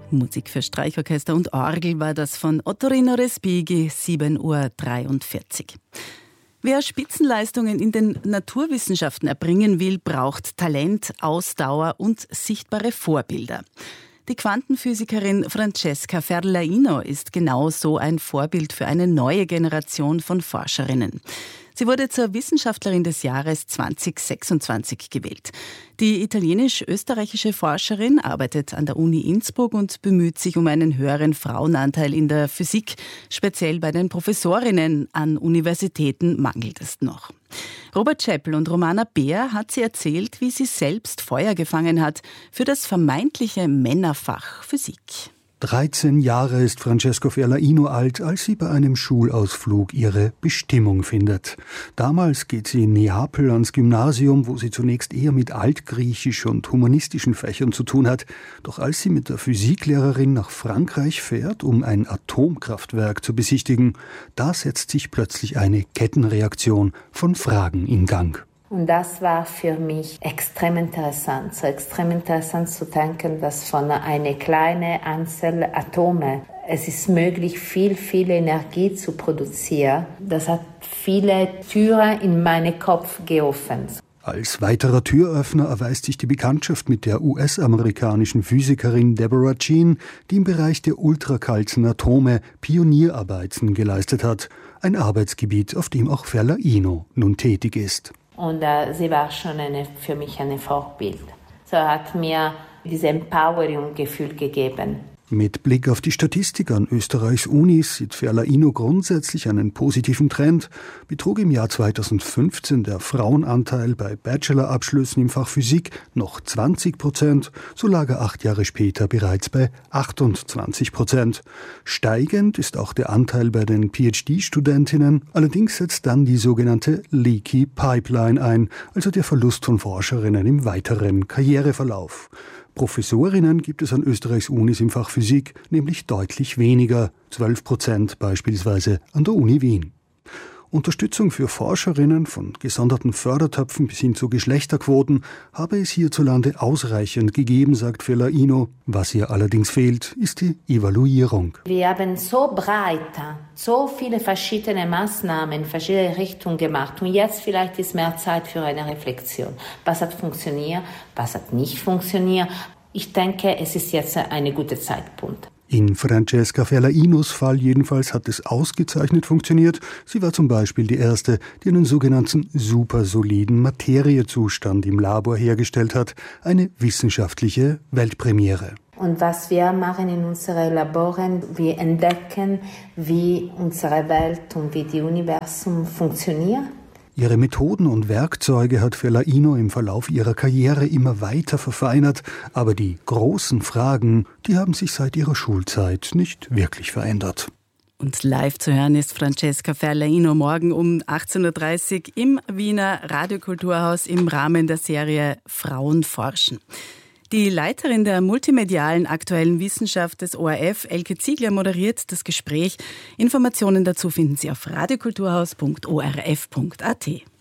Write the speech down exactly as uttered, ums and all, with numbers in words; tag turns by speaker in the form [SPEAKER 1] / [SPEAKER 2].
[SPEAKER 1] Musik für Streichorchester und Orgel war das von Ottorino Respighi, sieben Uhr dreiundvierzig. Wer Spitzenleistungen in den Naturwissenschaften erbringen will, braucht Talent, Ausdauer und sichtbare Vorbilder. Die Quantenphysikerin Francesca Ferlaino ist genau so ein Vorbild für eine neue Generation von Forscherinnen. Sie wurde zur Wissenschaftlerin des Jahres zwanzig sechsundzwanzig gewählt. Die italienisch-österreichische Forscherin arbeitet an der Uni Innsbruck und bemüht sich um einen höheren Frauenanteil in der Physik. Speziell bei den Professorinnen an Universitäten mangelt es noch. Robert Chappell und Romana Beer hat sie erzählt, wie sie selbst Feuer gefangen hat für das vermeintliche Männerfach Physik.
[SPEAKER 2] dreizehn Jahre ist Francesca Ferlaino alt, als sie bei einem Schulausflug ihre Bestimmung findet. Damals geht sie in Neapel ans Gymnasium, wo sie zunächst eher mit altgriechisch und humanistischen Fächern zu tun hat. Doch als sie mit der Physiklehrerin nach Frankreich fährt, um ein Atomkraftwerk zu besichtigen, da setzt sich plötzlich eine Kettenreaktion von Fragen in Gang.
[SPEAKER 3] Und das war für mich extrem interessant. So extrem interessant zu denken, dass von einer kleinen Anzahl Atome es ist möglich, viel, viel Energie zu produzieren. Das hat viele Türen in meinen Kopf geöffnet.
[SPEAKER 2] Als weiterer Türöffner erweist sich die Bekanntschaft mit der U S-amerikanischen Physikerin Deborah Jean, die im Bereich der ultrakalten Atome Pionierarbeiten geleistet hat. Ein Arbeitsgebiet, auf dem auch Ferlaino nun tätig ist.
[SPEAKER 3] Und äh, sie war schon eine, für mich ein Vorbild. So hat mir dieses Empowering-Gefühl gegeben.
[SPEAKER 2] Mit Blick auf die Statistik an Österreichs Unis sieht Ferlaino grundsätzlich einen positiven Trend. Betrug im Jahr zweitausendfünfzehn der Frauenanteil bei Bachelorabschlüssen im Fach Physik noch zwanzig Prozent, so lag er acht Jahre später bereits bei achtundzwanzig Prozent. Steigend ist auch der Anteil bei den P H D-Studentinnen, allerdings setzt dann die sogenannte Leaky Pipeline ein, also der Verlust von Forscherinnen im weiteren Karriereverlauf. Professorinnen gibt es an Österreichs Unis im Fach Physik nämlich deutlich weniger, zwölf Prozent beispielsweise an der Uni Wien. Unterstützung für Forscherinnen von gesonderten Fördertöpfen bis hin zu Geschlechterquoten habe es hierzulande ausreichend gegeben, sagt Ferlaino. Was ihr allerdings fehlt, ist die Evaluierung.
[SPEAKER 3] Wir haben so breit, so viele verschiedene Maßnahmen in verschiedene Richtungen gemacht und jetzt vielleicht ist mehr Zeit für eine Reflexion. Was hat funktioniert, was hat nicht funktioniert? Ich denke, es ist jetzt ein guter Zeitpunkt.
[SPEAKER 2] In Francesca Ferlainos Fall jedenfalls hat es ausgezeichnet funktioniert. Sie war zum Beispiel die erste, die einen sogenannten supersoliden Materiezustand im Labor hergestellt hat. Eine wissenschaftliche Weltpremiere.
[SPEAKER 3] Und was wir machen in unseren Laboren, wir entdecken, wie unsere Welt und wie die Universum funktioniert.
[SPEAKER 2] Ihre Methoden und Werkzeuge hat Ferlaino im Verlauf ihrer Karriere immer weiter verfeinert, aber die großen Fragen, die haben sich seit ihrer Schulzeit nicht wirklich verändert.
[SPEAKER 1] Und live zu hören ist Francesca Ferlaino morgen um achtzehn Uhr dreißig im Wiener Radiokulturhaus im Rahmen der Serie Frauen forschen. Die Leiterin der multimedialen aktuellen Wissenschaft des O R F, Elke Ziegler, moderiert das Gespräch. Informationen dazu finden Sie auf radiokulturhaus punkt o r f punkt a t.